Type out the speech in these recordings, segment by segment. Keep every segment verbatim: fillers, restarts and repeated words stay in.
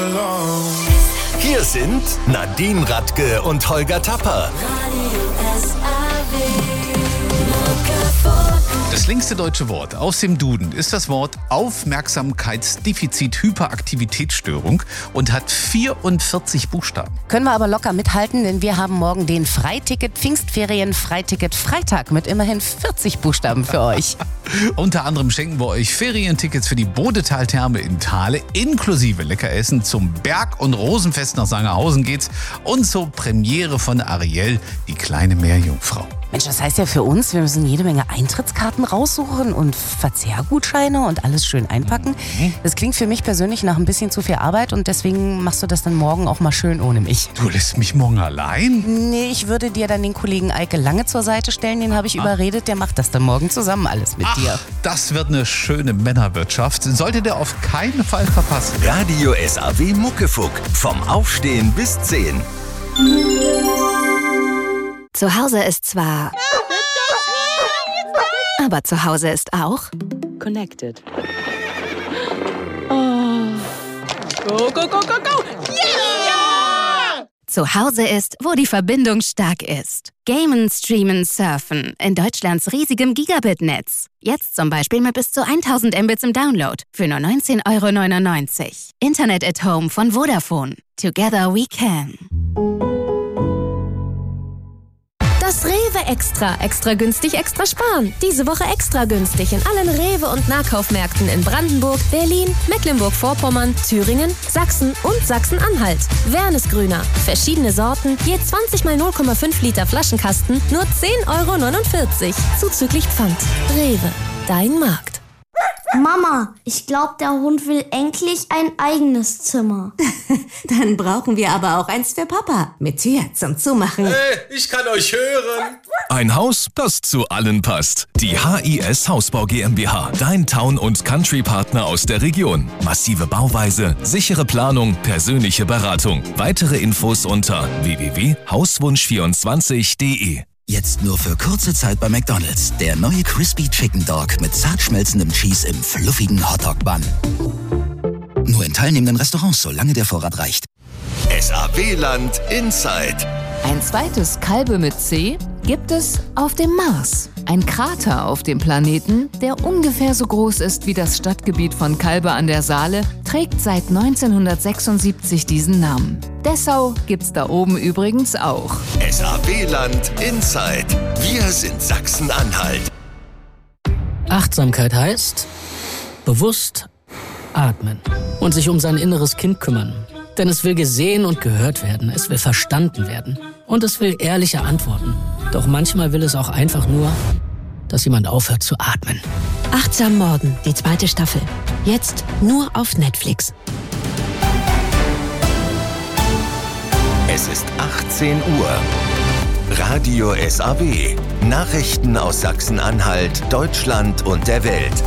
Hier sind Nadine Radke und Holger Tapper. Das längste deutsche Wort aus dem Duden ist das Wort Aufmerksamkeitsdefizit-Hyperaktivitätsstörung und hat vierundvierzig Buchstaben. Können wir aber locker mithalten, denn wir haben morgen den Freiticket Pfingstferien Freiticket Freitag mit immerhin vierzig Buchstaben für euch. Unter anderem schenken wir euch Ferientickets für die Bodetal-Therme in Thale, inklusive Leckeressen. Zum Berg- und Rosenfest nach Sangerhausen geht's und zur Premiere von Ariel, die kleine Meerjungfrau. Mensch, das heißt ja für uns, wir müssen jede Menge Eintrittskarten raussuchen und Verzehrgutscheine und alles schön einpacken. Das klingt für mich persönlich nach ein bisschen zu viel Arbeit und deswegen machst du das dann morgen auch mal schön ohne mich. Du lässt mich morgen allein? Nee, ich würde dir dann den Kollegen Eike Lange zur Seite stellen, den habe ich Ach. überredet, der macht das dann morgen zusammen alles mit Ach, dir. Das wird eine schöne Männerwirtschaft, solltet ihr auf keinen Fall verpassen. Radio S A W Muckefuck, vom Aufstehen bis zehn. Zu Hause ist zwar... Aber zu Hause ist auch... Connected. Oh. Go, go, go, go, go! Yeah! Zu Hause ist, wo die Verbindung stark ist. Gamen, streamen, surfen. In Deutschlands riesigem Gigabit-Netz. Jetzt zum Beispiel mit bis zu tausend Mbits im Download. Für nur neunzehn Euro neunundneunzig. Internet at Home von Vodafone. Together we can. Das Rewe Extra. Extra günstig, extra sparen. Diese Woche extra günstig in allen Rewe- und Nahkaufmärkten in Brandenburg, Berlin, Mecklenburg-Vorpommern, Thüringen, Sachsen und Sachsen-Anhalt. Wernesgrüner. Verschiedene Sorten, je zwanzig mal null Komma fünf Liter Flaschenkasten, nur zehn Euro neunundvierzig. Zuzüglich Pfand. Rewe. Dein Markt. Mama, ich glaube, der Hund will endlich ein eigenes Zimmer. Dann brauchen wir aber auch eins für Papa. Mit Tür zum Zumachen. Hey, ich kann euch hören. Ein Haus, das zu allen passt. Die H I S Hausbau GmbH. Dein Town- und Country-Partner aus der Region. Massive Bauweise, sichere Planung, persönliche Beratung. Weitere Infos unter w w w punkt hauswunsch vierundzwanzig punkt d e. Jetzt nur für kurze Zeit bei McDonald's. Der neue Crispy Chicken Dog mit zart schmelzendem Cheese im fluffigen Hotdog-Bun. Nur in teilnehmenden Restaurants, solange der Vorrat reicht. S A W-Land Inside. Ein zweites Kalbe mit C gibt es auf dem Mars. Ein Krater auf dem Planeten, der ungefähr so groß ist wie das Stadtgebiet von Calbe an der Saale, trägt seit neunzehnhundertsechsundsiebzig diesen Namen. Dessau gibt's da oben übrigens auch. S A W-Land Inside. Wir sind Sachsen-Anhalt. Achtsamkeit heißt bewusst atmen und sich um sein inneres Kind kümmern. Denn es will gesehen und gehört werden, es will verstanden werden und es will ehrliche Antworten. Doch manchmal will es auch einfach nur, dass jemand aufhört zu atmen. Achtsam Morden, die zweite Staffel. Jetzt nur auf Netflix. Es ist achtzehn Uhr. Radio S A W. Nachrichten aus Sachsen-Anhalt, Deutschland und der Welt.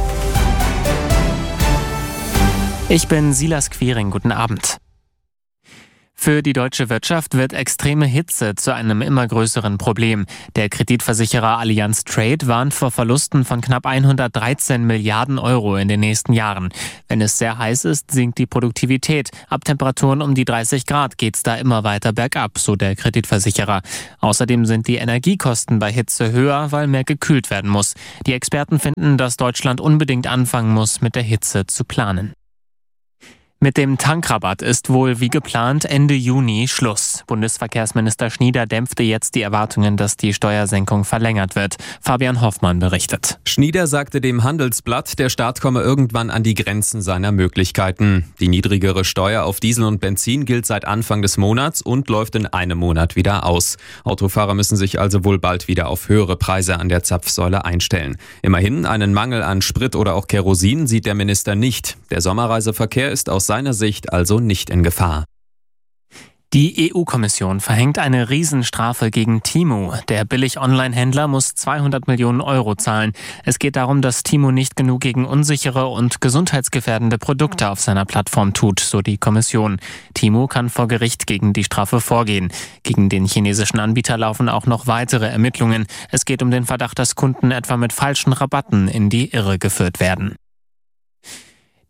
Ich bin Silas Quiring. Guten Abend. Für die deutsche Wirtschaft wird extreme Hitze zu einem immer größeren Problem. Der Kreditversicherer Allianz Trade warnt vor Verlusten von knapp hundertdreizehn Milliarden Euro in den nächsten Jahren. Wenn es sehr heiß ist, sinkt die Produktivität. Ab Temperaturen um die dreißig Grad geht's da immer weiter bergab, so der Kreditversicherer. Außerdem sind die Energiekosten bei Hitze höher, weil mehr gekühlt werden muss. Die Experten finden, dass Deutschland unbedingt anfangen muss, mit der Hitze zu planen. Mit dem Tankrabatt ist wohl wie geplant Ende Juni Schluss. Bundesverkehrsminister Schnieder dämpfte jetzt die Erwartungen, dass die Steuersenkung verlängert wird. Fabian Hoffmann berichtet. Schnieder sagte dem Handelsblatt, der Staat komme irgendwann an die Grenzen seiner Möglichkeiten. Die niedrigere Steuer auf Diesel und Benzin gilt seit Anfang des Monats und läuft in einem Monat wieder aus. Autofahrer müssen sich also wohl bald wieder auf höhere Preise an der Zapfsäule einstellen. Immerhin, einen Mangel an Sprit oder auch Kerosin sieht der Minister nicht. Der Sommerreiseverkehr ist aus seiner Sicht also nicht in Gefahr. Die E U-Kommission verhängt eine Riesenstrafe gegen Temu. Der Billig-Online-Händler muss zweihundert Millionen Euro zahlen. Es geht darum, dass Temu nicht genug gegen unsichere und gesundheitsgefährdende Produkte auf seiner Plattform tut, so die Kommission. Temu kann vor Gericht gegen die Strafe vorgehen. Gegen den chinesischen Anbieter laufen auch noch weitere Ermittlungen. Es geht um den Verdacht, dass Kunden etwa mit falschen Rabatten in die Irre geführt werden.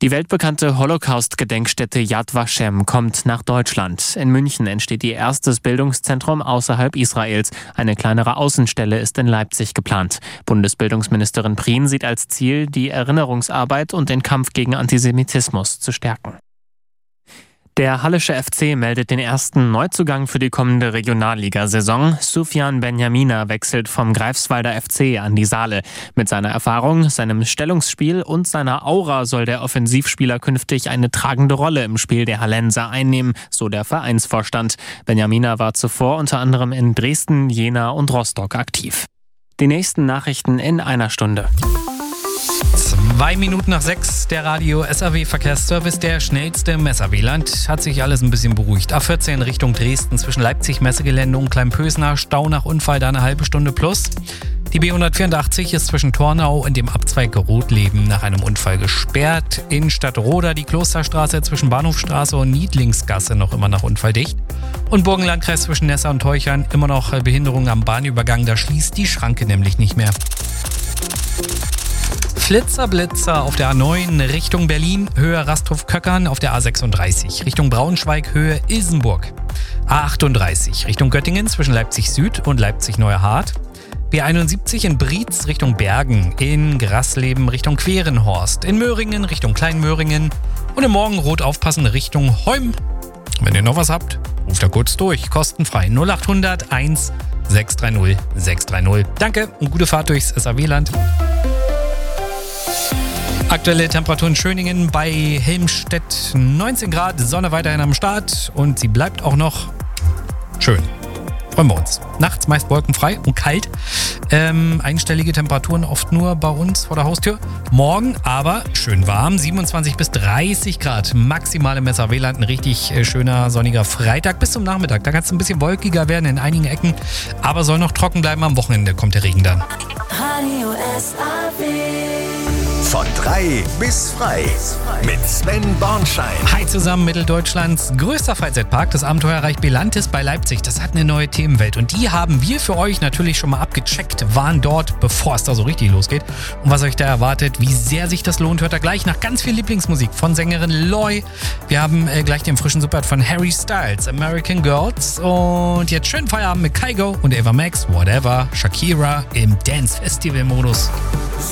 Die weltbekannte Holocaust-Gedenkstätte Yad Vashem kommt nach Deutschland. In München entsteht ihr erstes Bildungszentrum außerhalb Israels. Eine kleinere Außenstelle ist in Leipzig geplant. Bundesbildungsministerin Prien sieht als Ziel, die Erinnerungsarbeit und den Kampf gegen Antisemitismus zu stärken. Der Hallische F C meldet den ersten Neuzugang für die kommende Regionalligasaison. Sufjan Benjamina wechselt vom Greifswalder F C an die Saale. Mit seiner Erfahrung, seinem Stellungsspiel und seiner Aura soll der Offensivspieler künftig eine tragende Rolle im Spiel der Hallenser einnehmen, so der Vereinsvorstand. Benjamina war zuvor unter anderem in Dresden, Jena und Rostock aktiv. Die nächsten Nachrichten in einer Stunde. Zwei Minuten nach sechs, der Radio S A W-Verkehrsservice, der schnellste im S A W-Land. Hat sich alles ein bisschen beruhigt. A vierzehn Richtung Dresden zwischen Leipzig-Messegelände und Kleinpösner. Stau nach Unfall, da eine halbe Stunde plus. Die B hundertvierundachtzig ist zwischen Tornau und dem Abzweig Rotleben nach einem Unfall gesperrt. In Stadtroda die Klosterstraße zwischen Bahnhofstraße und Niedlingsgasse noch immer nach Unfall dicht. Und Burgenlandkreis zwischen Nessa und Teuchern immer noch Behinderung am Bahnübergang. Da schließt die Schranke nämlich nicht mehr. Flitzer, Blitzer auf der A neun Richtung Berlin, Höhe Rasthof-Köckern auf der A sechsunddreißig, Richtung Braunschweig, Höhe Ilsenburg. A achtunddreißig Richtung Göttingen zwischen Leipzig Süd und Leipzig Neuerhardt. B einundsiebzig in Brietz Richtung Bergen, in Grasleben Richtung Querenhorst, in Möhringen Richtung Kleinmöhringen und im Morgenrot aufpassen Richtung Heum. Wenn ihr noch was habt, ruft da kurz durch, kostenfrei null achthundert eins sechs drei null sechs drei null. Danke und gute Fahrt durchs S A W-Land. Aktuelle Temperatur in Schöningen bei Helmstedt neunzehn Grad, Sonne weiterhin am Start und sie bleibt auch noch schön. Freuen wir uns. Nachts meist wolkenfrei und kalt. Ähm, einstellige Temperaturen oft nur bei uns vor der Haustür. Morgen aber schön warm, siebenundzwanzig bis dreißig Grad. Maximal im S A W-Land, ein richtig äh, schöner sonniger Freitag bis zum Nachmittag. Da kann es ein bisschen wolkiger werden in einigen Ecken, aber soll noch trocken bleiben. Am Wochenende kommt der Regen dann. Radio S A W. Von drei bis frei mit Sven Bornschein. Hi zusammen, Mitteldeutschlands größter Freizeitpark, das Abenteuerreich Belantis bei Leipzig. Das hat eine neue Themenwelt und die haben wir für euch natürlich schon mal abgecheckt, waren dort, bevor es da so richtig losgeht. Und was euch da erwartet, wie sehr sich das lohnt, hört ihr gleich nach ganz viel Lieblingsmusik von Sängerin Loy. Wir haben äh, gleich den frischen Support von Harry Styles, American Girls. Und jetzt schönen Feierabend mit Kygo und Ava Max, Whatever, Shakira im Dance-Festival-Modus.